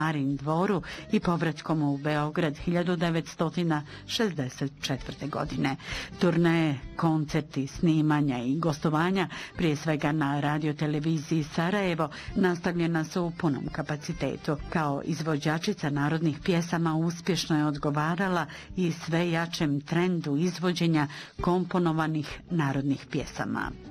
Marin dvoru i povratkom u Beograd 1964. godine. Turneje, koncerti, snimanja i gostovanja, prije svega na radioteleviziji Sarajevo, nastavljena su u punom kapacitetu. Kao izvođačica narodnih pjesama uspješno je odgovarala i sve jačem trendu izvođenja komponovanih narodnih pjesama.